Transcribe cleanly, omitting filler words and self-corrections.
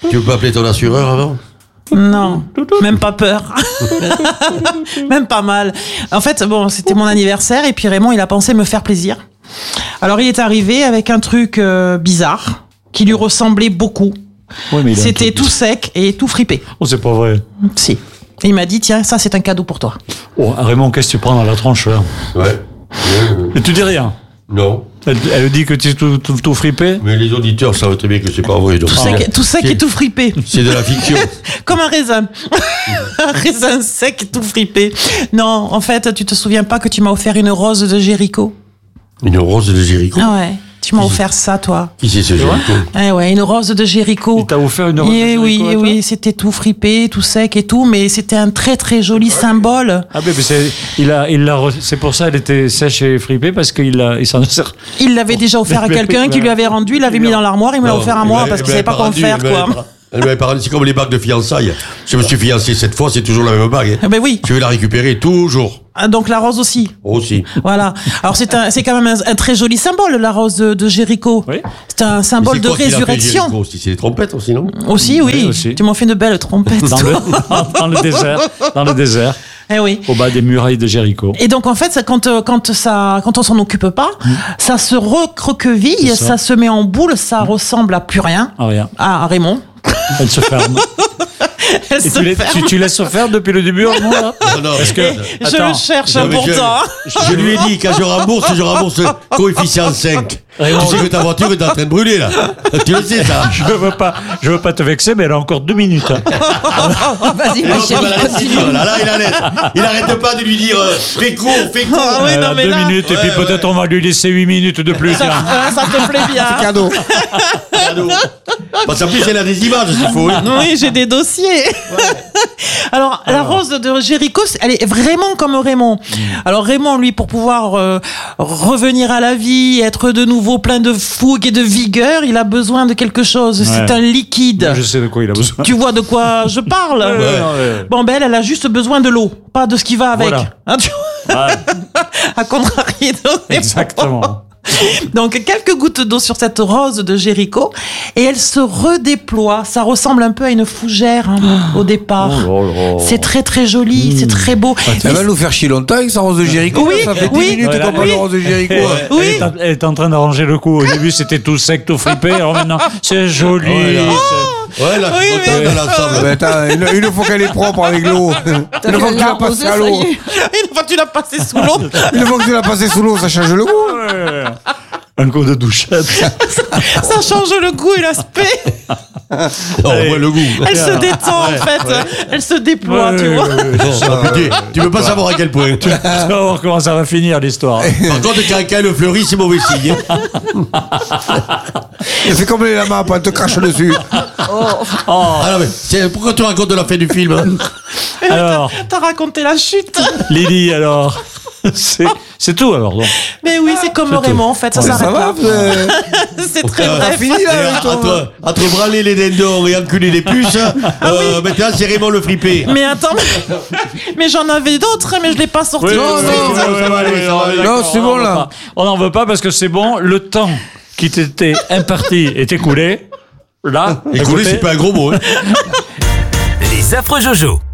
Tu veux pas appeler ton assureur avant? Non, même pas peur. Même pas mal. En fait, bon, c'était mon anniversaire et puis Raymond, il a pensé me faire plaisir. Alors, il est arrivé avec un truc bizarre qui lui ressemblait beaucoup. Oui, mais C'était tout sec et tout fripé. Oh, c'est pas vrai. Si. Et il m'a dit, tiens, ça, c'est un cadeau pour toi. Oh, Raymond, qu'est-ce que tu prends dans la tronche là? Ouais. Et tu dis rien? Non. Elle dit que tu es tout fripé? Mais les auditeurs savent très bien que c'est pas vrai. Donc. Tout sec et tout fripé. C'est de la fiction. Comme un raisin. Un raisin sec et tout fripé. Non, en fait, tu te souviens pas que tu m'as offert une rose de Jéricho? Une rose de Jéricho. Ah ouais. Tu m'as offert ça, toi. Qui c'est ce Jéricho? Ah ouais, une rose de Jéricho. Il t'a offert une rose de Jéricho? Oui, c'était tout fripé, tout sec et tout, mais c'était un très très joli symbole. Ah mais c'est pour ça elle était sèche et fripée parce qu'il s'en sert. Il l'avait déjà offert à quelqu'un qui lui avait rendu, il l'avait mis dans l'armoire, il me l'a offert à moi parce qu'il savait pas quoi en faire, quoi. Elle m'avait pas rendu, c'est comme les bagues de fiançailles. Je me suis fiancé cette fois, c'est toujours la même bague. Ben oui. Je vais la récupérer toujours. Ah, donc la rose aussi. Aussi. Voilà. Alors c'est quand même un très joli symbole, la rose de Jéricho. Oui. C'est un symbole de résurrection. C'est des trompettes aussi, non? Aussi, oui. Aussi. Tu m'en fais de belles trompettes. Dans le désert. Dans le désert. Eh oui. Au bas des murailles de Jéricho. Et donc en fait, quand on s'en occupe pas, ça se recroqueville, ça se met en boule, ça ressemble à plus rien. Ah, rien. À Raymond. Elle se ferme. Elle se ferme. Tu laisses se faire depuis le début, Raymond, là? Non, Parce que, Je le cherche pourtant. Je lui ai dit, quand je rembourse coefficient 5. Raymond, Tu sais que ta voiture est en train de brûler, là. Tu le sais, ça. je veux pas te vexer, mais elle a encore 2 minutes. Vas-y, ma chère, continue. Là, il arrête pas de lui dire, fais court. Ah oui, Elle non, a mais 2 là- minutes, et puis peut-être on va lui laisser 8 minutes de plus. tiens. Ça te plaît bien. Cadeau. Parce qu'en plus, elle a des images, s'il faut. Oui, j'ai des dossiers. Alors, la rose de Jéricho, elle est vraiment comme Raymond. Alors, Raymond, lui, pour pouvoir revenir à la vie, être de nouveau plein de fougue et de vigueur, il a besoin de quelque chose. C'est Ouais. un liquide. Je sais de quoi il a besoin. Tu vois de quoi je parle? Ouais. Bon, ben, elle a juste besoin de l'eau, pas de ce qui va avec. Voilà. Hein, tu vois, Ah, à contrarier de Raymond. exactement. Donc, quelques gouttes d'eau sur cette rose de Jéricho et elle se redéploie. Ça ressemble un peu à une fougère au départ. Oh là là. C'est très très joli, c'est très beau. Elle va nous faire chier longtemps avec sa rose de Jéricho. Oui, ça fait 10 oui. minutes Ouais, qu'on parle oui. de rose de Jéricho. Oui. Elle est en train d'arranger le coup. Au début, c'était tout sec, tout fripé. Alors maintenant, c'est joli. Ouais, là. c'est- Ouais, là, Oui, je suis content mais- de l'ensemble. Mais attends, une fois qu'elle est propre avec l'eau, une fois que tu l'as passée à l'eau, Une fois que tu l'as passé sous l'eau, une fois que tu l'as passée sous l'eau, ça change le goût. Ouais. Un coup de douchette. ça change le goût et l'aspect. Oh, ouais, le goût. Elle se détend en fait. Elle se déploie, tu Ouais, vois. ouais, ouais. Oh, putain, tu peux pas savoir à quel point. Tu vas voir comment ça va finir l'histoire. Par contre, quand elle fleurit, c'est mauvais signe. Elle fait comme les lamas, elle te crache dessus. Ah non, mais pourquoi tu racontes la fin du film, hein? Alors, T'as raconté la chute. Lily, alors, c'est tout alors. Donc. Mais oui, c'est comme Raymond en fait, ça Ça s'arrête va, là. C'est très T'as bref. fini là avec ton... Entre branler les dindons et enculer les puces, maintenant c'est Raymond le fripé. Mais attends, mais j'en avais d'autres, mais je l'ai pas sorti. Non, c'est bon, là. On n'en veut pas parce que c'est bon. Le temps qui t'était imparti est écoulé. Là, Écoulé, écoutez. c'est pas un gros mot, hein. Les affreux Jojo.